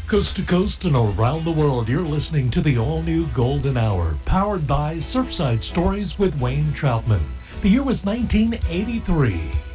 Coast to coast and around the world, you're listening to the all-new Golden Hour, powered by Surfside Stories with Wayne Troutman. The year was 1983.